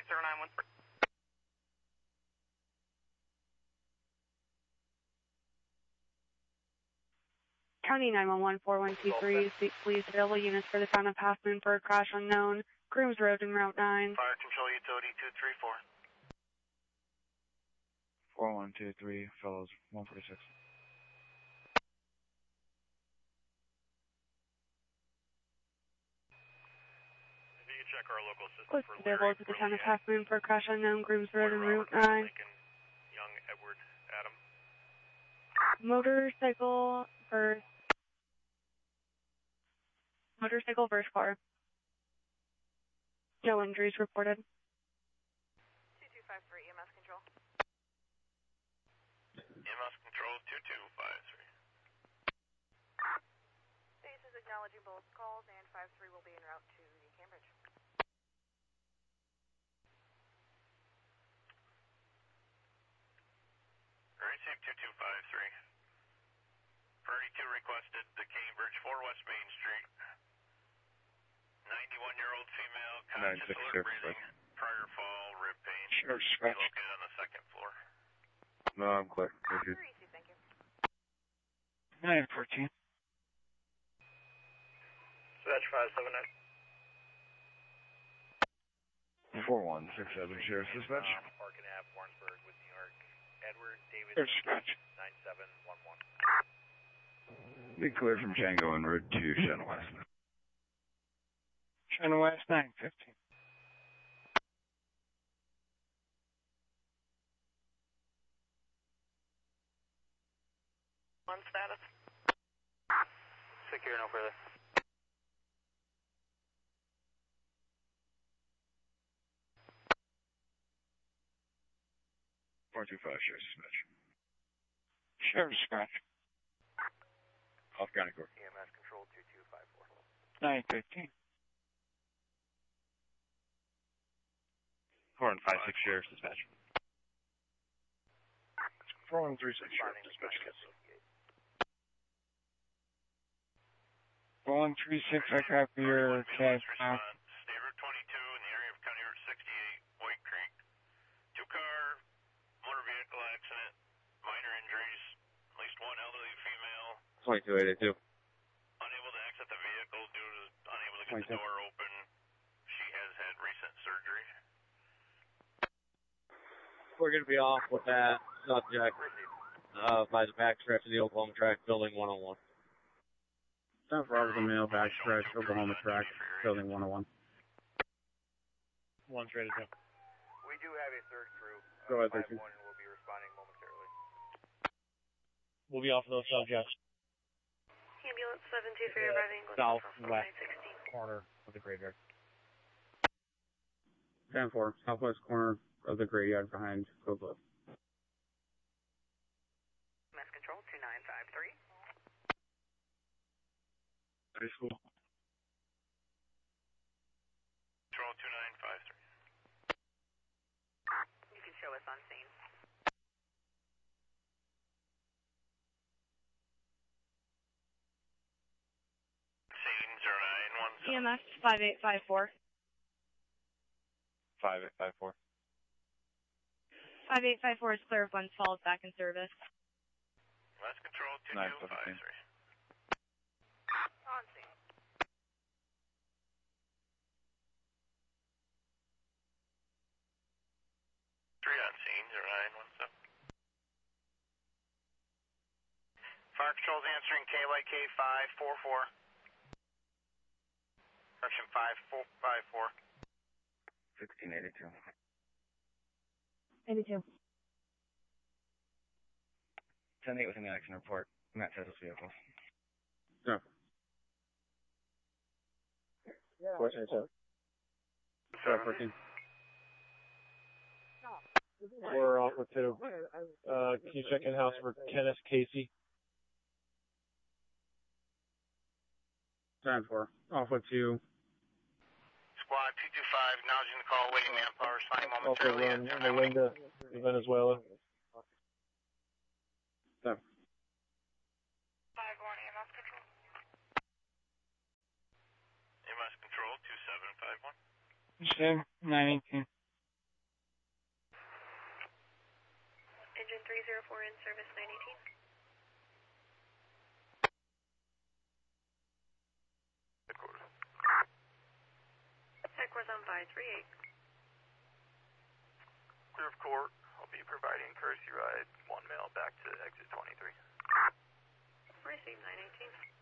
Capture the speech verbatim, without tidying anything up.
zero nine one three. County nine one one four one two three, please available units for the town of Half Moon for a crash unknown, Grooms Road and Route nine. Fire control utility two three four. four one two three, fellows, one forty-six. If you can check our local system Please for available to the town of Half Moon for a crash unknown, Grooms Road and Route nine. Lincoln, Young, Edward, Adam. Motorcycle versus motorcycle versus car. No injuries reported. two two five three, E M S control. E M S control two two five three. Base is acknowledging both calls, and five three will be en route to the Cambridge. Receive two two five three. Priority two requested to Cambridge, four West Main Street. ninety-one-year-old female, conscious, alert, breathing, prior fall, rib pain. Sure, scratch. Located on the second floor. No, I'm clear. Thank you. Easy, thank you. nine fourteen. Dispatch five seven nine. four one six seven, Sheriff's Dispatch. Um, Park and Ave, Warrensburg with New York. Edward, David, There's scratch. nine seven one one. Be clear from Django and Road two, Channel West. Channel West, nine fifteen. One status. Secure, no further. four two five, Sheriff's Dispatch. Sheriff's Dispatch. Off County Court. E M S control two two five four. nine fifteen. four one five six, Sheriff's Dispatch. four one three six, Sheriff's Dispatch. four one three six, I copy your tag. State Route twenty-two in the area of County Route sixty-eight, White Creek. Two-car motor vehicle accident, minor injuries, at least one elderly female. twenty-two eighty-two. Unable to exit the vehicle due to unable to get the door open. She has had recent surgery. We're going to be off with that subject uh, by the backstretch of the Oklahoma Track, building one oh one. South Robertson Mail, backstretch, Oklahoma Track, building one oh one. One's ready to go. We do have a third crew. Go ahead, thirteen. One will be responding momentarily. We'll be off of those subjects. Ambulance seven two three arriving with Southwest corner of the graveyard. ten four, southwest corner of the graveyard behind Code Blue. Mass control two nine five three. High school. Control two nine five three. You can show us on scene. Scene zero nine one E M S five eight five four. five eight five four. five eight five four is clear of Glens Falls, back in service. Mass control two nine two five three. On scene. Three on scene zero nine one seven. Fire control's answering K Y K five four four. Correction five four five four. sixteen eighty-two. eighty-two. ten eight with an action report. Matt says it's vehicles. No. Question eight. South fourteen. We're off with two. Uh, can you check in house for Kenneth Casey? ten four, off with two. Squad two two five, acknowledging the call, waiting manpower, responding Also momentarily. run at Melinda, Venezuela. No. five one E M S control. E M S control two seven five one. Same, nine eighteen. three zero four in service nine eighteen. Headquarters. Headquarters on five three eight. Clear of court. I'll be providing courtesy ride one male back to exit twenty-three. Receive nine eighteen.